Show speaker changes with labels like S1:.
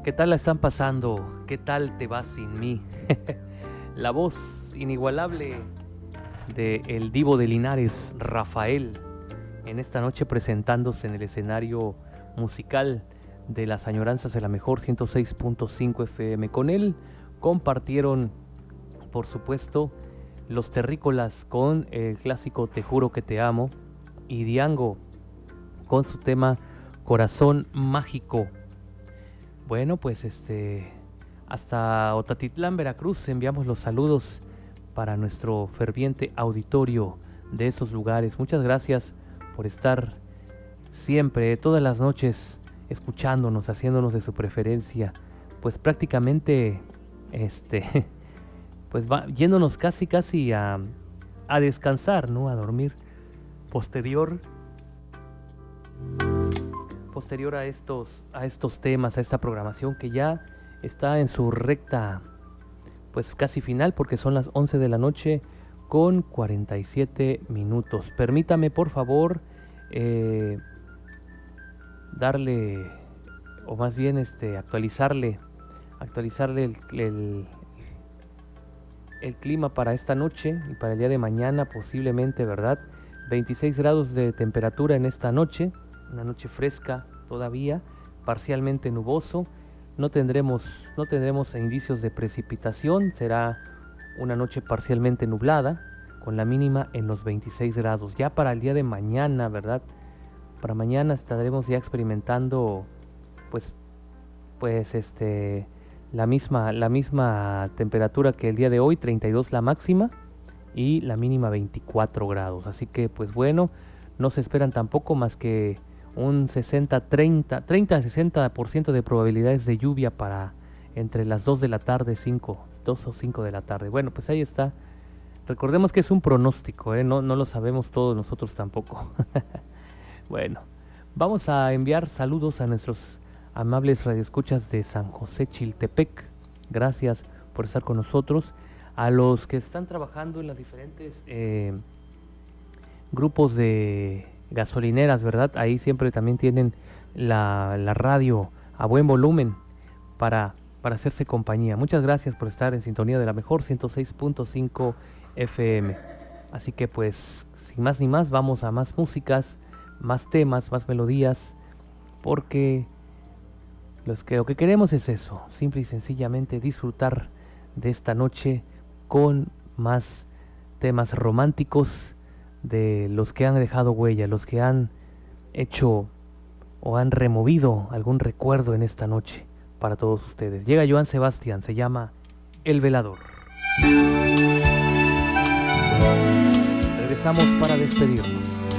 S1: ¿Qué tal la están pasando? ¿Qué tal te vas sin mí? La voz inigualable de el divo de Linares, Rafael, en esta noche presentándose en el escenario musical de las añoranzas de la mejor 106.5 FM. Con él compartieron, por supuesto, Los Terrícolas con el clásico Te Juro Que Te Amo y Diango con su tema Corazón Mágico. Bueno, pues hasta Otatitlán, Veracruz, enviamos los saludos para nuestro ferviente auditorio de esos lugares. Muchas gracias por estar siempre, todas las noches, escuchándonos, haciéndonos de su preferencia. Pues prácticamente, pues yéndonos casi a descansar, ¿no? A dormir. Posterior a estos temas, a esta programación que ya está en su recta, pues casi final, porque son las 11 de la noche con 47 minutos. Permítame, por favor, darle, o más bien actualizarle el clima para esta noche y para el día de mañana, posiblemente, ¿verdad? 26 grados de temperatura en esta noche. Una noche fresca todavía, parcialmente nuboso. No tendremos indicios de precipitación. Será una noche parcialmente nublada, con la mínima en los 26 grados. Ya para el día de mañana, ¿verdad? Para mañana estaremos ya experimentando, la misma temperatura que el día de hoy, 32 la máxima y la mínima 24 grados. Así que, pues bueno, no se esperan tampoco más que un 30-60% de probabilidades de lluvia para entre las 2 de la tarde, 2 o 5 de la tarde. Bueno, pues ahí está. Recordemos que es un pronóstico, no lo sabemos todos nosotros tampoco. Bueno, vamos a enviar saludos a nuestros amables radioescuchas de San José Chiltepec. Gracias por estar con nosotros. A los que están trabajando en las diferentes grupos de gasolineras, ¿verdad? Ahí siempre también tienen la radio a buen volumen para hacerse compañía. Muchas gracias por estar en sintonía de la mejor 106.5 FM. Así que pues, sin más ni más, vamos a más músicas, más temas, más melodías, porque lo que queremos es eso, simple y sencillamente disfrutar de esta noche con más temas románticos de los que han dejado huella, los que han hecho o han removido algún recuerdo en esta noche para todos ustedes. Llega Joan Sebastián, se llama El Velador. Regresamos para despedirnos.